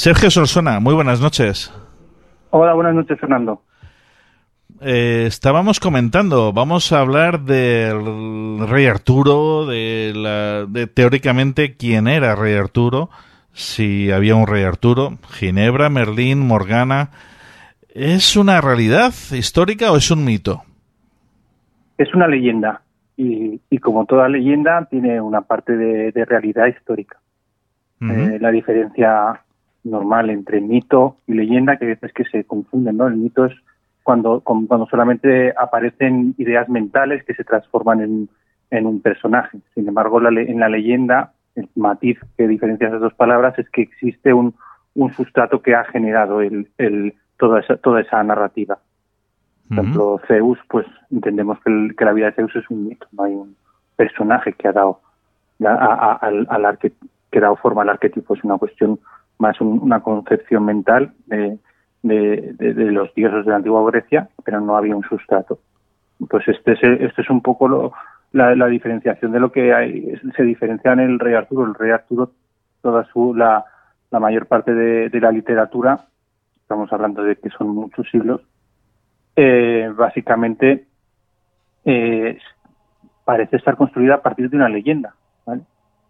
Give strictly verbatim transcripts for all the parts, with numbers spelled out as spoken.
Sergio Solsona, muy buenas noches. Hola, buenas noches, Fernando. Eh, estábamos comentando, vamos a hablar del rey Arturo, de, la, de teóricamente quién era rey Arturo, si había un rey Arturo, Ginebra, Merlín, Morgana. ¿Es una realidad histórica o es un mito? Es una leyenda y, y como toda leyenda tiene una parte de, de realidad histórica. Uh-huh. Eh, la diferencia normal entre mito y leyenda, que a veces que se confunden, ¿no? El mito es cuando, cuando solamente aparecen ideas mentales que se transforman en, en un personaje. Sin embargo, la, en la leyenda, el matiz que diferencia esas dos palabras es que existe un, un sustrato que ha generado el, el, toda, esa, toda esa narrativa. Por ejemplo, uh-huh. Zeus, pues entendemos que, el, que la vida de Zeus es un mito, no hay un personaje que ha dado, a, a, al, al arque, que ha dado forma al arquetipo, es una cuestión más un, una concepción mental de, de, de, de los dioses de la antigua Grecia, pero no había un sustrato. Pues este es, este es un poco lo, la, la diferenciación de lo que hay. Se diferencia en el rey Arturo. El rey Arturo, toda su la, la mayor parte de, de la literatura, estamos hablando de que son muchos siglos, eh, básicamente eh, parece estar construida a partir de una leyenda, ¿vale?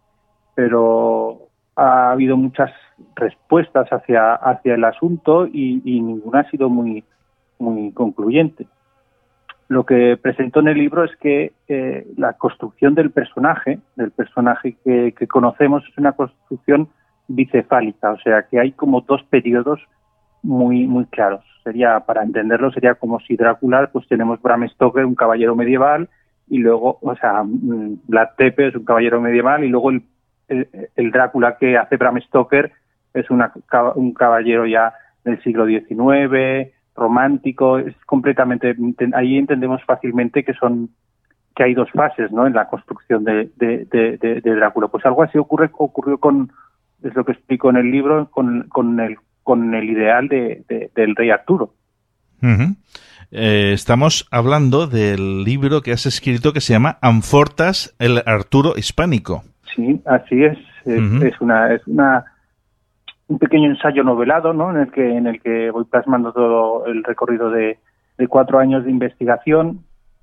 Pero ha habido muchas respuestas hacia hacia el asunto y, y ninguna ha sido muy muy concluyente. Lo que presentó en el libro es que eh, la construcción del personaje, del personaje que, que conocemos, es una construcción bicefálica, o sea que hay como dos periodos muy muy claros. Sería, para entenderlo, sería como si Drácula, pues tenemos Bram Stoker, un caballero medieval, y luego, o sea, Vlad Tepes es un caballero medieval, y luego el El, el Drácula que hace Bram Stoker es una, un caballero ya del siglo diecinueve, romántico, es completamente, ahí entendemos fácilmente que son que hay dos fases, ¿no?, en la construcción de, de, de, de, de Drácula. Pues algo así ocurre ocurrió con, es lo que explico en el libro, con, con el con el ideal de, de, del rey Arturo. Uh-huh. Eh, estamos hablando del libro que has escrito que se llama Amfortas, el Arturo hispánico. Sí, así es. Es, uh-huh. es una es una un pequeño ensayo novelado, ¿no?, en el que en el que voy plasmando todo el recorrido de, de cuatro años de investigación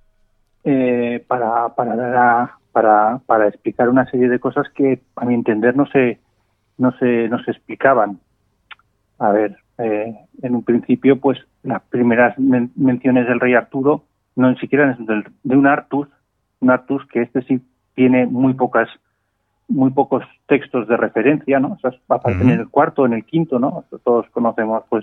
eh, para para dar a, para para explicar una serie de cosas que a mi entender no se no se no se explicaban. A ver, eh, en un principio, pues las primeras men- menciones del rey Arturo no ni siquiera es del, de un Artus, un Artus que este sí tiene muy pocas muy pocos textos de referencia, ¿no? O sea, aparecen uh-huh. en el cuarto, en el quinto, ¿no? Todos conocemos, pues,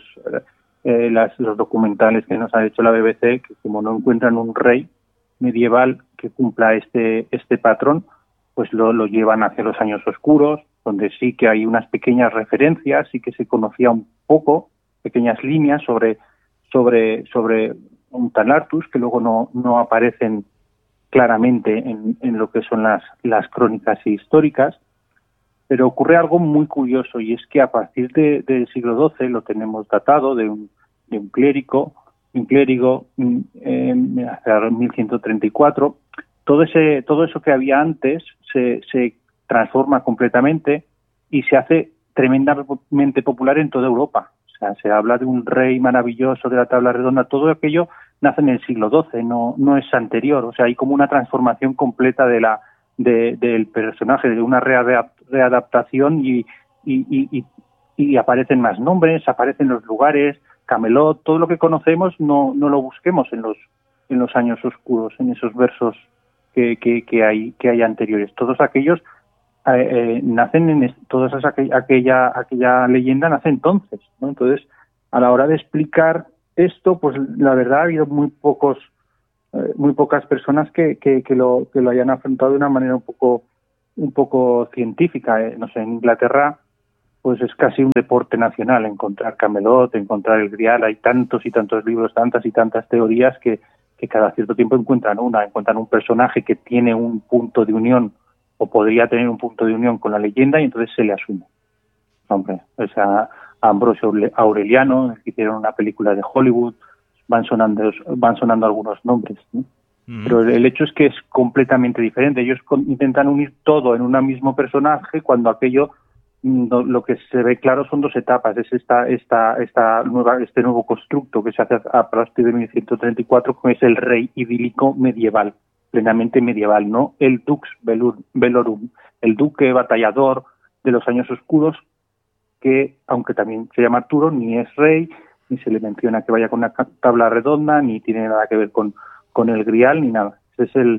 eh, las, los documentales que nos ha hecho la B B C, que como no encuentran un rey medieval que cumpla este este patrón, pues lo, lo llevan hacia los años oscuros, donde sí que hay unas pequeñas referencias, sí que se conocía un poco, pequeñas líneas sobre sobre sobre un tal Artus, que luego no no aparecen claramente en, en lo que son las, las crónicas históricas, pero ocurre algo muy curioso, y es que a partir de, del siglo doce lo tenemos datado de un, de un clérigo, un clérigo en eh, mil ciento treinta y cuatro. Todo ese todo eso que había antes se, se transforma completamente y se hace tremendamente popular en toda Europa. O sea, se habla de un rey maravilloso de la tabla redonda, todo aquello nace en el siglo doce, no no es anterior. O sea, hay como una transformación completa de la de, del personaje, de una readaptación y, y, y, y, y aparecen más nombres, aparecen los lugares, Camelot, todo lo que conocemos no no lo busquemos en los en los años oscuros, en esos versos que que, que hay que hay anteriores. Todos aquellos eh, eh, nacen en todas esas aquella aquella leyenda nace entonces, ¿no? Entonces, a la hora de explicar esto, pues la verdad ha habido muy pocos, eh, muy pocas personas que, que, que lo que lo hayan afrontado de una manera un poco, un poco científica. Eh. No sé, en Inglaterra, pues es casi un deporte nacional encontrar Camelot, encontrar el Grial. Hay tantos y tantos libros, tantas y tantas teorías que, que cada cierto tiempo encuentran una, encuentran un personaje que tiene un punto de unión o podría tener un punto de unión con la leyenda y entonces se le asume. Hombre, o sea, Ambrosio Aureliano, que hicieron una película de Hollywood, van sonando van sonando algunos nombres, ¿no? Mm. Pero el hecho es que es completamente diferente. Ellos con, intentan unir todo en un mismo personaje cuando aquello no, lo que se ve claro son dos etapas. Es esta, esta, esta nueva, este nuevo constructo que se hace a partir de mil ciento treinta y cuatro, que es el rey idílico medieval, plenamente medieval, no el Dux Velorum, el duque batallador de los años oscuros, que, aunque también se llama Arturo, ni es rey, ni se le menciona que vaya con una tabla redonda, ni tiene nada que ver con, con el grial, ni nada. Ese es el,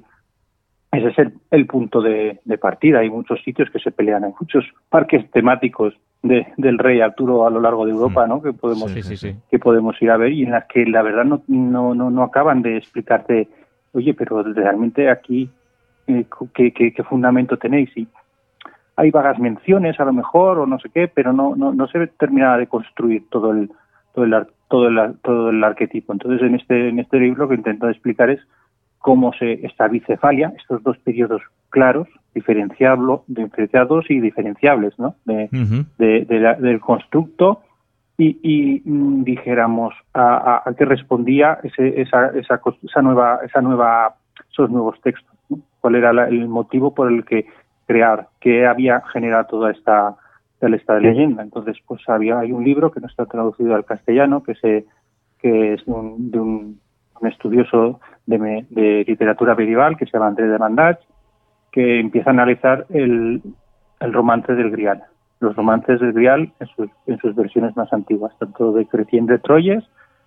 ese es el, el punto de, de partida. Hay muchos sitios que se pelean, hay muchos parques temáticos de, del rey Arturo a lo largo de Europa, ¿no? Que podemos, sí, sí, sí. que podemos ir a ver, y en las que la verdad no, no, no, no acaban de explicarte, oye, pero realmente aquí, eh, ¿qué, qué, qué fundamento tenéis? Y hay vagas menciones a lo mejor, o no sé qué, pero no, no, no se termina de construir todo el todo el todo el todo el arquetipo. Entonces, en este en este libro lo que intento explicar es cómo se esta bicefalia, estos dos periodos claros, diferenciarlo, diferenciados y diferenciables, ¿no? De, uh-huh. de, de la, del constructo y, y mm, dijéramos a, a, a qué respondía ese, esa, esa esa nueva esa nueva esos nuevos textos, ¿no? ¿Cuál era la, el motivo por el que crear, qué había generado toda esta esta leyenda? Entonces, pues había hay un libro que no está traducido al castellano, que se que es un, de un, un estudioso de, de literatura medieval que se llama André de Mandage, que empieza a analizar el, el romance del Grial, los romances del Grial en sus, en sus versiones más antiguas, tanto de Chrétien de Troyes,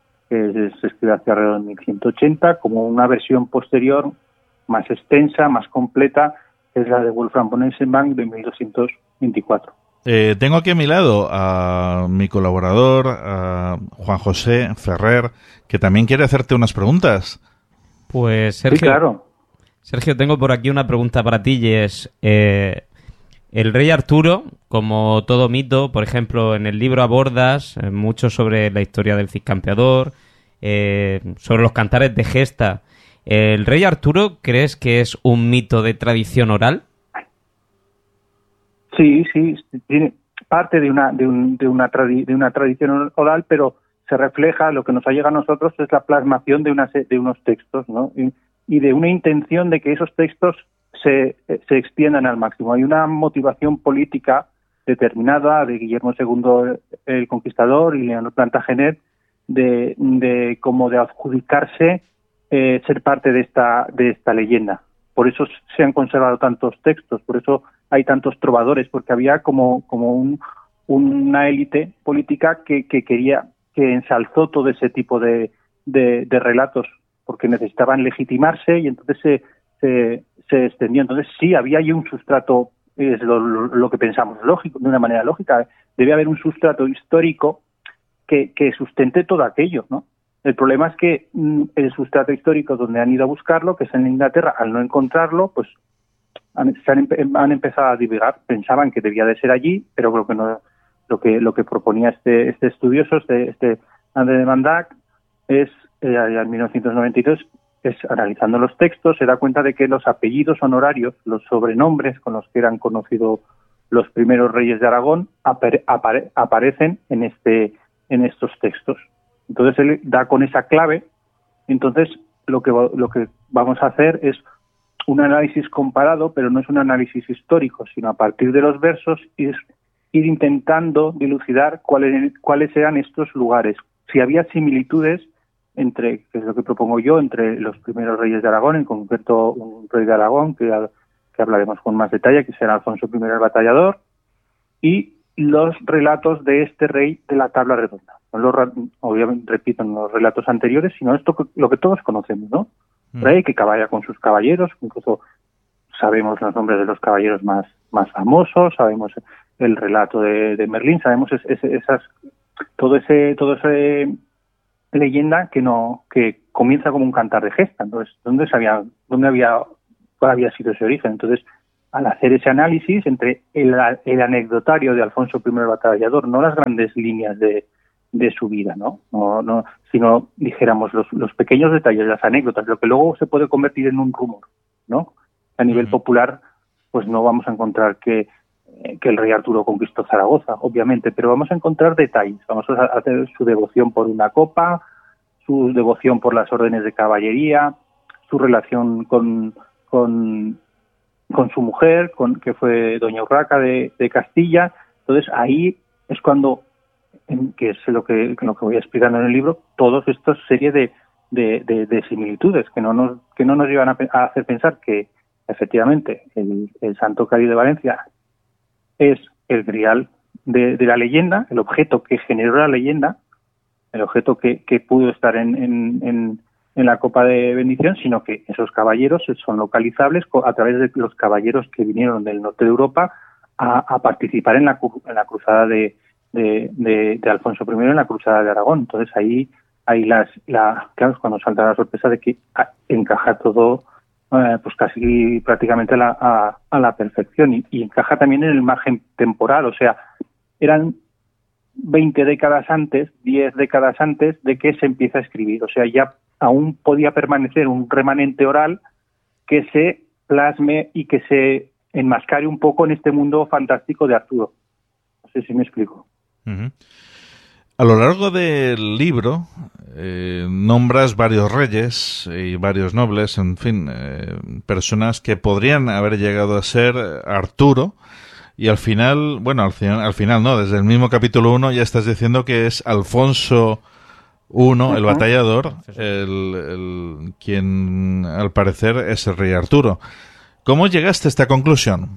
que se escribe hacia alrededor de mil ciento ochenta, como una versión posterior más extensa, más completa, que es la de Wolfram von Eisenbach de mil doscientos veinticuatro. Eh, tengo aquí a mi lado a mi colaborador, a Juan José Ferrer, que también quiere hacerte unas preguntas. Pues Sergio, sí, claro. Sergio, tengo por aquí una pregunta para ti, y es, eh, el rey Arturo, como todo mito, por ejemplo, en el libro abordas eh, mucho sobre la historia del Cid Campeador, eh, sobre los cantares de gesta. ¿El rey Arturo crees que es un mito de tradición oral? Sí, sí, tiene parte de una de, un, de una tradi- de una tradición oral, pero se refleja, lo que nos ha llegado a nosotros es la plasmación de una de unos textos, ¿no? Y, y de una intención de que esos textos se se extiendan al máximo. Hay una motivación política determinada de Guillermo segundo el Conquistador y Leonor Plantagenet de de como de adjudicarse eh, ser parte de esta de esta leyenda. Por eso se han conservado tantos textos, por eso hay tantos trovadores, porque había como como un, una élite política que, que quería, que ensalzó todo ese tipo de, de, de relatos, porque necesitaban legitimarse y entonces se, se, se extendió. Entonces sí, había ahí un sustrato, es lo, lo, lo que pensamos, lógico, de una manera lógica, debe haber un sustrato histórico que, que sustente todo aquello, ¿no? El problema es que mmm, el sustrato histórico donde han ido a buscarlo, que es en Inglaterra, al no encontrarlo, pues han, se han, han empezado a divagar. Pensaban que debía de ser allí, pero creo que no. Lo que lo que proponía este este estudioso, este este André de Mandach, es eh, en mil novecientos noventa y dos, es analizando los textos, se da cuenta de que los apellidos honorarios, los sobrenombres con los que eran conocidos los primeros reyes de Aragón, apare, apare, aparecen en este en estos textos. Entonces él da con esa clave. Entonces lo que lo que vamos a hacer es un análisis comparado, pero no es un análisis histórico, sino a partir de los versos ir, ir intentando dilucidar cuáles cuáles eran estos lugares, si había similitudes entre, que es lo que propongo yo, entre los primeros reyes de Aragón, en concreto un rey de Aragón que, que hablaremos con más detalle, que será Alfonso primero el Batallador, y los relatos de este rey de la tabla redonda. No los, obviamente, repito, no los relatos anteriores, sino esto que, lo que todos conocemos, ¿no? Mm. Rey que caballa con sus caballeros, incluso sabemos los nombres de los caballeros más, más famosos, sabemos el relato de, de Merlín, sabemos es, es, esas todo ese todo ese leyenda que no que comienza como un cantar de gesta. Entonces, ¿dónde se había dónde había cuál había sido ese origen? Entonces, al hacer ese análisis entre el, el anecdotario de Alfonso primero el Batallador, no las grandes líneas de, de su vida, ¿no? No, no, sino, dijéramos, los, los pequeños detalles, las anécdotas, lo que luego se puede convertir en un rumor, ¿no? A nivel uh-huh. popular, pues no vamos a encontrar que, que el rey Arturo conquistó Zaragoza, obviamente, pero vamos a encontrar detalles. Vamos a hacer su devoción por una copa, su devoción por las órdenes de caballería, su relación con... con con su mujer, con que fue doña Urraca de, de Castilla. Entonces ahí es cuando, en, que es lo que, lo que voy explicando en el libro, todos estos serie de, de, de, de similitudes que no nos que no nos llevan a, a hacer pensar que efectivamente el, el Santo Cáliz de Valencia es el grial de, de la leyenda, el objeto que generó la leyenda, el objeto que, que pudo estar en, en, en, en la copa de bendición, sino que esos caballeros son localizables a través de los caballeros que vinieron del norte de Europa a, a participar en la, en la cruzada de, de, de, de Alfonso primero, en la cruzada de Aragón. Entonces ahí, ahí las, la, claro, cuando salta la sorpresa de que encaja todo eh, pues casi prácticamente a la, a, a la perfección y, y encaja también en el margen temporal, o sea, eran veinte décadas antes, diez décadas antes de que se empieza a escribir. O sea, ya aún podía permanecer un remanente oral que se plasme y que se enmascare un poco en este mundo fantástico de Arturo. No sé si me explico. Uh-huh. A lo largo del libro eh, nombras varios reyes y varios nobles, en fin, eh, personas que podrían haber llegado a ser Arturo. Y al final, bueno, al final, al final no, desde el mismo capítulo uno ya estás diciendo que es Alfonso primero, el batallador, el, el quien al parecer es el rey Arturo. ¿Cómo llegaste a esta conclusión?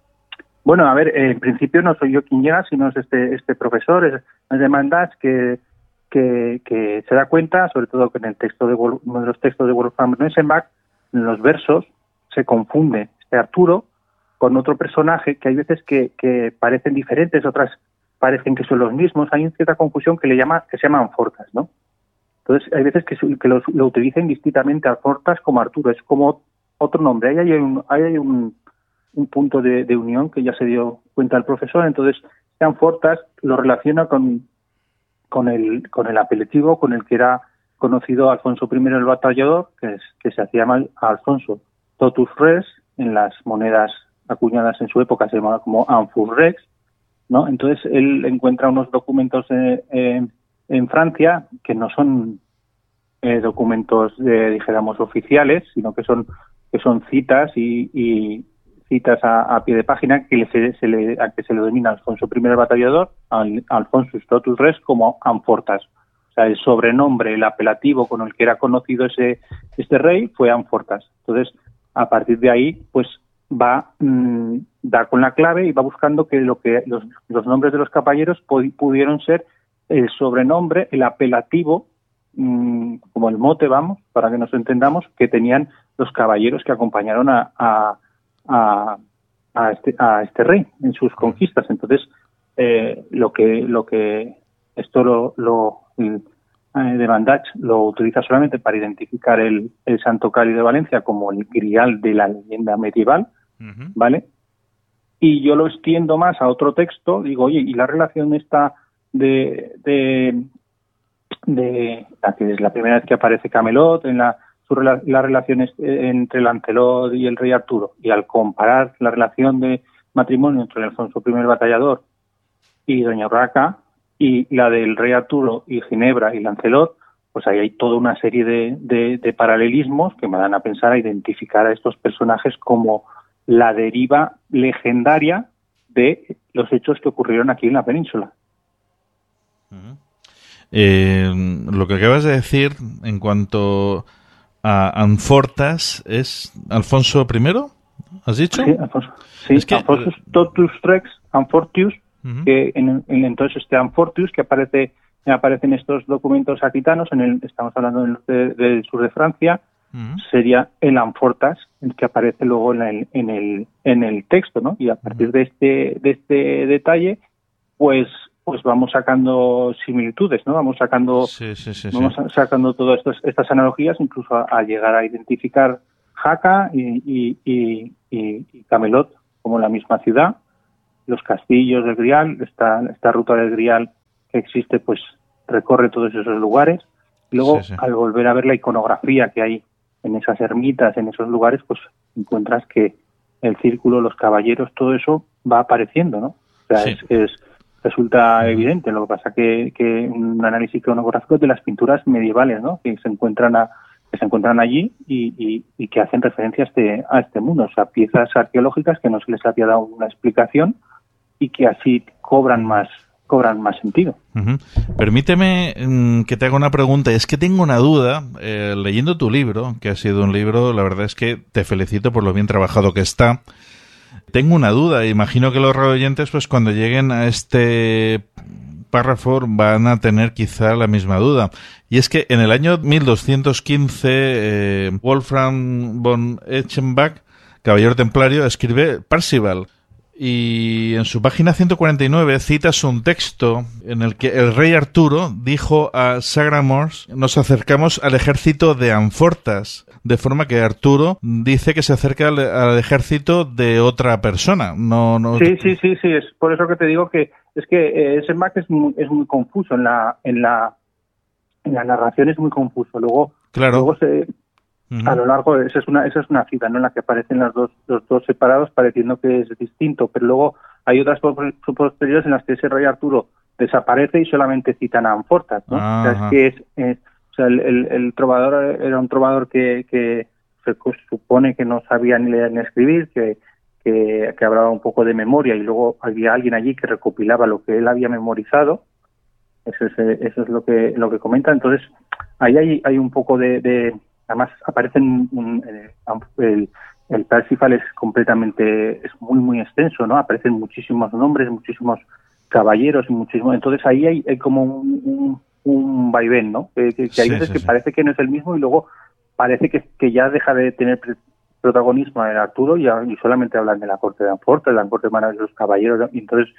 Bueno, a ver, en principio no soy yo quien llega, sino es este este profesor, es, es de Mandach, que, que, que se da cuenta, sobre todo que en el texto de uno de los textos de Wolfgang Mönchengladbach, en los versos se confunde este Arturo con otro personaje que hay veces que, que parecen diferentes, otras parecen que son los mismos. Hay una cierta confusión que le llama que se llaman Fortas, ¿no? Entonces hay veces que, que los, lo utilizan indistintamente a Fortas como Arturo, es como otro nombre. Ahí hay un, ahí hay un, un punto de, de unión que ya se dio cuenta el profesor. Entonces Sean Fortas lo relaciona con, con, el, con el apelativo con el que era conocido Alfonso primero el batallador, que, es, que se hacía llamar Alfonso Totus Res, en las monedas acuñadas en su época se llamaba como Anfur Rex, ¿no? Entonces él encuentra unos documentos eh, eh, en Francia que no son eh, documentos, eh, dijéramos, oficiales, sino que son que son citas y, y citas a, a pie de página que se, se le, a que se le denomina Alfonso primero el batallador, al, Alfonsus Totus Res como Anfortas. O sea, el sobrenombre, el apelativo con el que era conocido ese este rey fue Anfortas. Entonces, a partir de ahí, pues va mmm, da con la clave y va buscando que lo que los, los nombres de los caballeros pu- pudieron ser el sobrenombre, el apelativo, mmm, como el mote, vamos, para que nos entendamos, que tenían los caballeros que acompañaron a, a, a, a, este, a este rey en sus conquistas. Entonces, eh, lo que lo que esto lo, lo eh, de Mandach lo utiliza solamente para identificar el, el Santo Cáliz de Valencia como el grial de la leyenda medieval, uh-huh. ¿Vale? Y yo lo extiendo más a otro texto, digo, oye, y la relación esta de, de, de la que es la primera vez que aparece Camelot, en la, su, la relación entre Lancelot y el rey Arturo, y al comparar la relación de matrimonio entre Alfonso primero el batallador y doña Urraca, y la del rey Arturo y Ginebra y Lancelot, pues ahí hay toda una serie de, de, de paralelismos que me dan a pensar, a identificar a estos personajes como la deriva legendaria de los hechos que ocurrieron aquí en la península. Uh-huh. Eh, lo que acabas de decir en cuanto a Anfortas es Alfonso primero, ¿has dicho? Sí, Alfonso. Sí, es que, Alfonso Totus Rex Anfortius, uh-huh. que en, en entonces este Anfortius que aparece aparece en estos documentos aquitanos, en el, estamos hablando del, de, del sur de Francia, uh-huh. sería el Anfortas, el que aparece luego en el, en el, en el texto, ¿no? Y a partir uh-huh. de este, de este detalle, pues, pues vamos sacando similitudes, ¿no? Vamos sacando, sí, sí, sí, vamos sí. sacando todas estas, estas analogías, incluso a, a llegar a identificar Jaca y, y, y, y, y Camelot como la misma ciudad, los castillos del Grial, esta, esta ruta del Grial que existe, pues recorre todos esos lugares. Y luego, sí, sí. al volver a ver la iconografía que hay en esas ermitas, en esos lugares, pues encuentras que el círculo, los caballeros, todo eso va apareciendo, ¿no? O sea, sí. es, es resulta sí. evidente. Lo que pasa que, que un análisis iconográfico de las pinturas medievales, ¿no? Que se encuentran a, que se encuentran allí y, y, y que hacen referencia a este, a este mundo. O sea, piezas arqueológicas que no se les había dado una explicación y que así cobran más cobran más sentido. Uh-huh. Permíteme mm, que te haga una pregunta. Es que tengo una duda, eh, leyendo tu libro, que ha sido un libro, la verdad es que te felicito por lo bien trabajado que está. Tengo una duda, imagino que los radioyentes, pues cuando lleguen a este párrafo van a tener quizá la misma duda. Y es que en el año mil doscientos quince, eh, Wolfram von Eschenbach, caballero templario, escribe Parzival. Y en su página ciento cuarenta y nueve citas un texto en el que el rey Arturo dijo a Sagramors: nos acercamos al ejército de Anfortas, de forma que Arturo dice que se acerca al, al ejército de otra persona. No, no. Sí, sí, sí, sí, es por eso que te digo que es que eh, ese Mac es muy, es muy confuso en la en la en la narración, es muy confuso. Luego, claro. luego se Uh-huh. A lo largo, esa es una esa es una cita, ¿no?, en la que aparecen las dos, los dos separados, pareciendo que es distinto, pero luego hay otras posteriores en las que ese rey Arturo desaparece y solamente citan a Anfortas, ¿no? Uh-huh. O sea, es que es, es o sea, el, el, el trovador era un trovador que, que se supone que no sabía ni leer ni escribir, que, que, que hablaba un poco de memoria, y luego había alguien allí que recopilaba lo que él había memorizado. Eso es, eso es lo que lo que comenta. Entonces, ahí hay, hay un poco de... de además aparecen un, eh, el, el Parsifal es completamente, es muy muy extenso, ¿no? Aparecen muchísimos nombres, muchísimos caballeros, muchísimos. Entonces ahí hay, hay como un, un, un vaivén, ¿no? Que, que, que hay sí, veces sí, que sí. parece que no es el mismo y luego parece que, que ya deja de tener protagonismo en Arturo y, y solamente hablan de la corte de Anfortas, de la corte de los caballeros, y entonces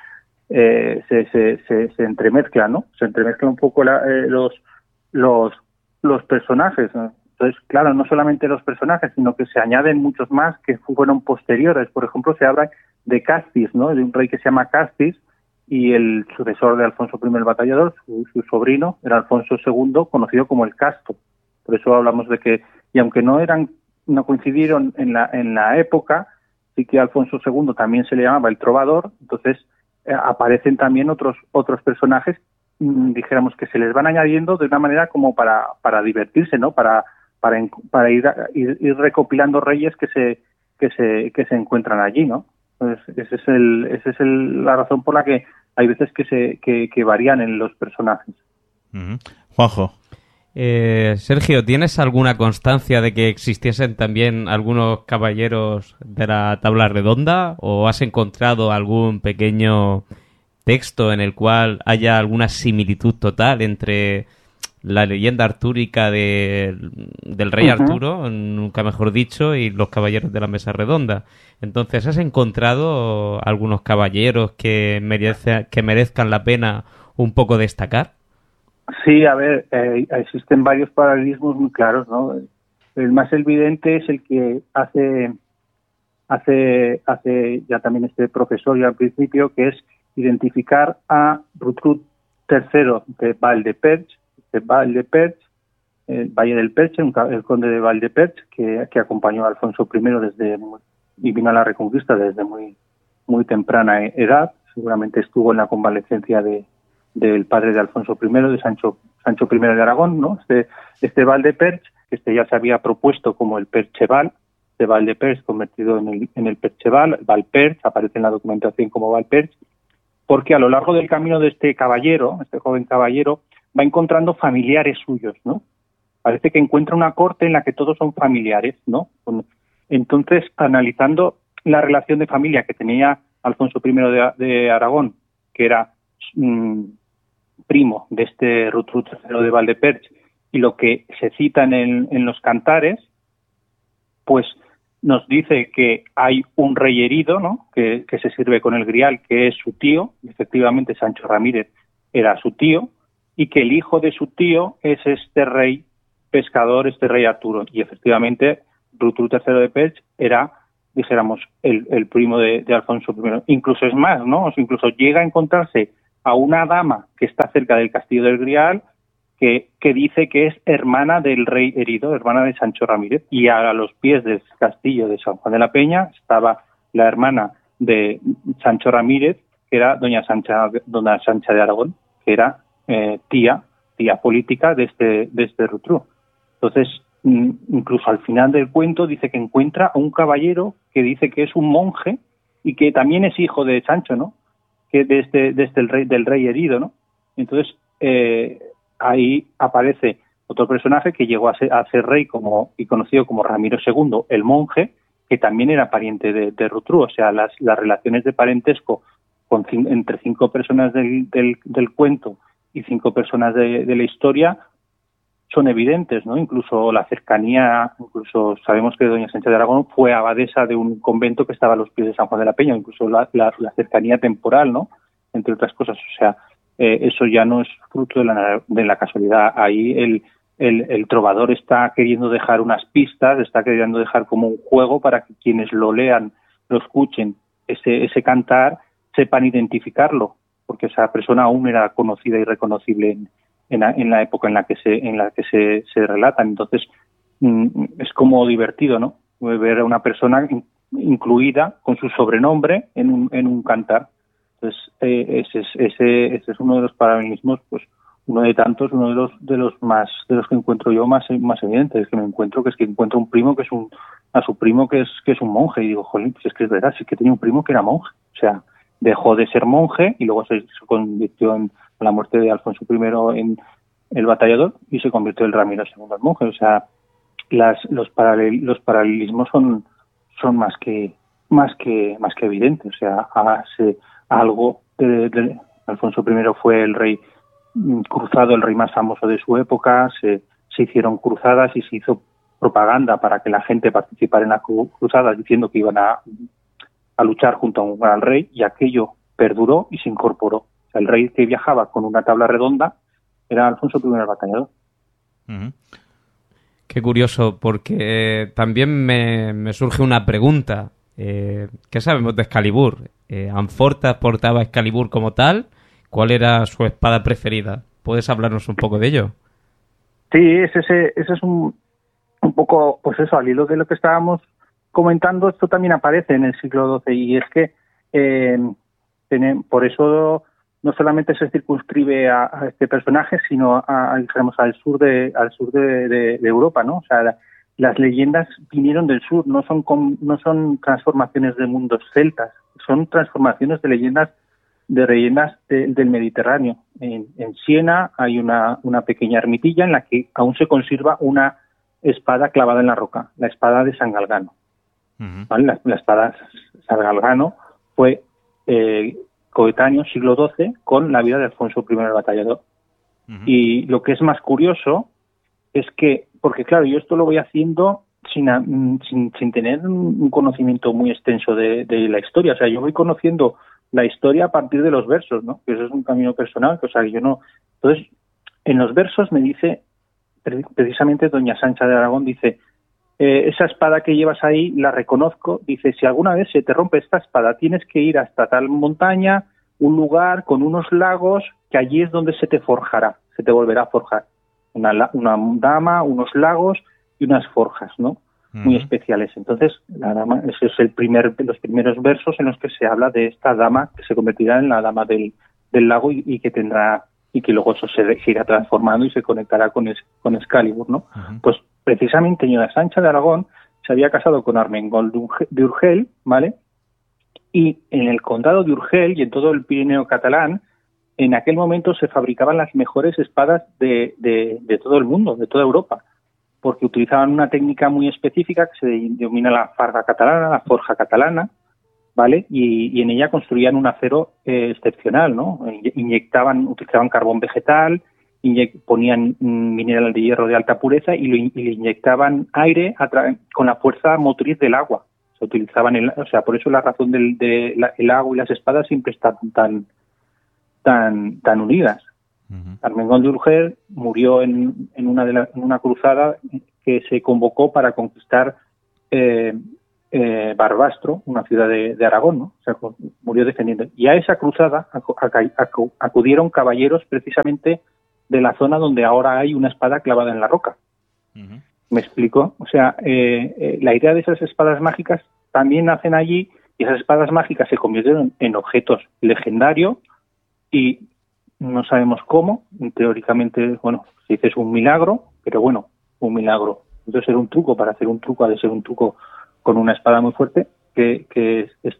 eh, se, se, se, se entremezcla, ¿no? Se entremezcla un poco la, eh, los los los personajes, ¿no? Entonces, claro, no solamente los personajes, sino que se añaden muchos más que fueron posteriores. Por ejemplo, se habla de Castis, ¿no?, de un rey que se llama Castis, y el sucesor de Alfonso primero el Batallador, su, su sobrino, era Alfonso segundo, conocido como el Casto. Por eso hablamos de que, y aunque no eran, no coincidieron en la en la época, sí que Alfonso segundo también se le llamaba el Trovador. Entonces eh, aparecen también otros otros personajes, mmm, dijéramos que se les van añadiendo de una manera como para para divertirse, ¿no?, para para para ir, ir, ir recopilando reyes que se que se que se encuentran allí, ¿no? Entonces, ese es el ese es el, la razón por la que hay veces que se que, que varían en los personajes. Uh-huh. Juanjo. Eh, Sergio, ¿tienes alguna constancia de que existiesen también algunos caballeros de la tabla redonda, o has encontrado algún pequeño texto en el cual haya alguna similitud total entre la leyenda artúrica de, del rey uh-huh. Arturo, nunca mejor dicho, y los caballeros de la mesa redonda? Entonces, ¿has encontrado algunos caballeros que, merece, que merezcan la pena un poco destacar? Sí, a ver, eh, existen varios paralelismos muy claros, ¿no? El más evidente es el que hace hace hace ya también este profesor ya al principio, que es identificar a Rutrut tercero de Valdeperch, de Valdeperch, el Valle del Perche, un, el conde de Valdeperch, que, que acompañó a Alfonso primero desde muy, y vino a la Reconquista desde muy muy temprana edad. Seguramente estuvo en la convalecencia de del padre de Alfonso primero, de Sancho Sancho primero de Aragón, ¿no? Este este Valdeperch, que este ya se había propuesto como el Percheval, de Valdeperch convertido en el en el Percheval, Valperch, aparece en la documentación como Valperch, porque a lo largo del camino de este caballero, este joven caballero, va encontrando familiares suyos, ¿no? Parece que encuentra una corte en la que todos son familiares, ¿no? Entonces, analizando la relación de familia que tenía Alfonso primero de, de Aragón, que era mmm, primo de este Rutrut tercero de Valdeperch, y lo que se cita en, el, en los cantares, pues nos dice que hay un rey herido, ¿no?, que, que se sirve con el grial, que es su tío, y efectivamente Sancho Ramírez era su tío, y que el hijo de su tío es este rey pescador, este rey Arturo, y efectivamente Rutrut tercero de Perch era, dijéramos, el, el primo de, de Alfonso primero. Incluso es más, ¿no? O sea, incluso llega a encontrarse a una dama que está cerca del Castillo del Grial, que, que dice que es hermana del rey herido, hermana de Sancho Ramírez, y a los pies del castillo de San Juan de la Peña estaba la hermana de Sancho Ramírez, que era doña Sancha, doña Sancha de Aragón, que era eh, tía, tía política de este, de este Rutrut. Entonces, incluso al final del cuento dice que encuentra a un caballero que dice que es un monje y que también es hijo de Sancho, ¿no? que de este, de este el rey, del rey herido, ¿no? Entonces, eh, ahí aparece otro personaje que llegó a ser, a ser rey como y conocido como Ramiro segundo, el monje, que también era pariente de, de Rotrou. O sea, las, las relaciones de parentesco con, entre cinco personas del, del, del cuento y cinco personas de, de la historia son evidentes, ¿no? Incluso la cercanía, incluso sabemos que doña Sancha de Aragón fue abadesa de un convento que estaba a los pies de San Juan de la Peña, incluso la, la, la cercanía temporal, ¿no? Entre otras cosas. O sea, eh, eso ya no es fruto de la, de la casualidad. Ahí el El, el trovador está queriendo dejar unas pistas, está queriendo dejar como un juego para que quienes lo lean, lo escuchen, ese, ese cantar, sepan identificarlo, porque esa persona aún era conocida y reconocible en, en, la, en la época en la que se en la que se, se relatan. Entonces, mm, es como divertido, ¿no? Ver a una persona in, incluida con su sobrenombre en un, en un cantar. Entonces, eh, ese, es, ese, ese es uno de los paralelismos, pues, uno de tantos, uno de los de los más de los que encuentro yo más más evidentes, que me encuentro que es que encuentro un primo que es un a su primo que es que es un monje y digo, jolín, pues es que es verdad, sí que tenía un primo que era monje, o sea, dejó de ser monje y luego se, se convirtió en a la muerte de Alfonso primero en el batallador y se convirtió en Ramiro segundo en monje. O sea, las los paralel, los paralelismos son son más que más que más que evidentes. O sea, hace algo de, de Alfonso primero fue el rey cruzado, el rey más famoso de su época, se, se hicieron cruzadas y se hizo propaganda para que la gente participara en las cruzadas diciendo que iban a, a luchar junto a un gran rey, y aquello perduró y se incorporó. O sea, el rey que viajaba con una tabla redonda era Alfonso primero el batallador. Uh-huh. Qué curioso, porque también me, me surge una pregunta. Eh, ¿Qué sabemos de Excalibur? Eh, ¿Anfortas portaba Excalibur como tal? ¿Cuál era su espada preferida? ¿Puedes hablarnos un poco de ello? Sí, ese, ese, ese es un, un poco, pues eso, al hilo de lo que estábamos comentando, esto también aparece en el siglo doce, y es que eh, tiene, por eso no solamente se circunscribe a, a este personaje, sino a, a, digamos, al sur de al sur de, de, de Europa, ¿no? O sea, la, las leyendas vinieron del sur, no son con, no son transformaciones de mundos celtas, son transformaciones de leyendas de leyendas de, del Mediterráneo. En, en Siena hay una, una pequeña ermitilla en la que aún se conserva una espada clavada en la roca, la espada de San Galgano. Uh-huh. ¿Vale? La, la espada de San Galgano fue eh, coetáneo, siglo doce, con la vida de Alfonso primero el batallador. Uh-huh. Y lo que es más curioso es que, porque claro, yo esto lo voy haciendo sin, sin, sin tener un conocimiento muy extenso de, de la historia. O sea, yo voy conociendo la historia a partir de los versos, ¿no? Que eso es un camino personal, que, o sea, yo no... Entonces, en los versos me dice, precisamente doña Sancha de Aragón dice, eh, esa espada que llevas ahí la reconozco, dice, si alguna vez se te rompe esta espada, tienes que ir hasta tal montaña, un lugar con unos lagos, que allí es donde se te forjará, se te volverá a forjar. Una, una dama, unos lagos y unas forjas, ¿no? Muy uh-huh. especiales. Entonces, la dama, ese es el primer, los primeros versos en los que se habla de esta dama que se convertirá en la dama del, del lago y, y que tendrá, y que luego eso se, se irá transformando y se conectará con, es, con Excalibur, ¿no? Uh-huh. Pues precisamente doña Sancha de Aragón se había casado con Armengol de Urgel, ¿vale? Y en el condado de Urgel y en todo el Pirineo catalán, en aquel momento se fabricaban las mejores espadas de, de, de todo el mundo, de toda Europa, porque utilizaban una técnica muy específica que se denomina la farga catalana, la forja catalana, ¿vale? Y, y en ella construían un acero eh, excepcional, ¿no? Inyectaban, utilizaban carbón vegetal, inyect, ponían mineral de hierro de alta pureza y, lo, y le inyectaban aire a tra- con la fuerza motriz del agua. Se utilizaban, el, o sea, por eso la razón del de la, el agua y las espadas siempre están tan tan tan unidas. Uh-huh. Armengol de Urgel murió en, en, una de la, en una cruzada que se convocó para conquistar eh, eh, Barbastro, una ciudad de, de Aragón, ¿no? O sea, murió defendiendo. Y a esa cruzada acu- acu- acudieron caballeros precisamente de la zona donde ahora hay una espada clavada en la roca. Uh-huh. ¿Me explico? O sea, eh, eh, la idea de esas espadas mágicas también nacen allí, y esas espadas mágicas se convirtieron en objetos legendarios y no sabemos cómo, teóricamente, bueno, se dice es un milagro, pero bueno, un milagro. Entonces era un truco, para hacer un truco ha de ser un truco con una espada muy fuerte, que, que es, es,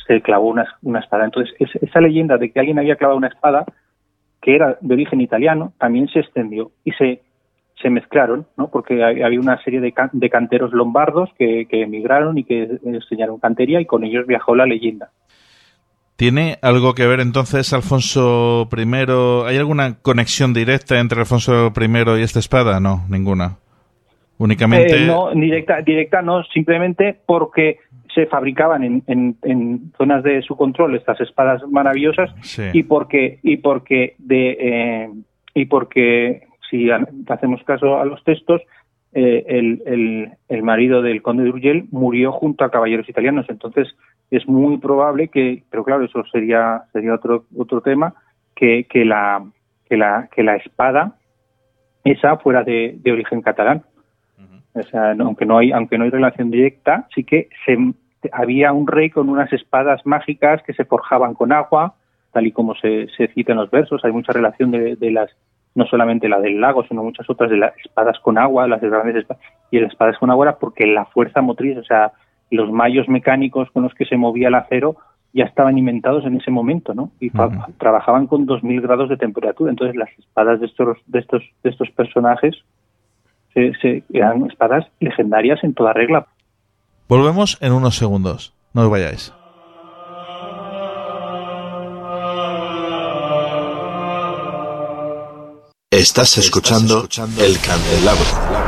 se clavó una, una espada. Entonces, es, esa leyenda de que alguien había clavado una espada, que era de origen italiano, también se extendió y se, se mezclaron, ¿no? Porque había una serie de, can, de canteros lombardos que, que emigraron y que enseñaron cantería, y con ellos viajó la leyenda. ¿Tiene algo que ver entonces Alfonso primero? ¿Hay alguna conexión directa entre Alfonso primero y esta espada? No, ninguna. Únicamente... Eh, no, directa, directa no, simplemente porque se fabricaban en, en, en zonas de su control estas espadas maravillosas, sí. y porque y porque de eh, y porque si hacemos caso a los textos, eh, el, el, el marido del conde de Urgell murió junto a caballeros italianos. Entonces es muy probable que, pero claro, eso sería sería otro otro tema, que, que la que la que la espada esa fuera de, de origen catalán. Uh-huh. O sea, no, aunque no hay aunque no hay relación directa, sí que se había un rey con unas espadas mágicas que se forjaban con agua, tal y como se, se cita en los versos. Hay mucha relación de, de las, no solamente la del lago, sino muchas otras de las espadas con agua, las grandes espadas. Y las espadas con agua era porque la fuerza motriz, o sea, los mayos mecánicos con los que se movía el acero ya estaban inventados en ese momento, ¿no? Y uh-huh. trabajaban con dos mil grados de temperatura. Entonces las espadas de estos de estos de estos personajes se, se, eran espadas legendarias en toda regla. Volvemos en unos segundos. No os vayáis. Estás escuchando El Candelabro.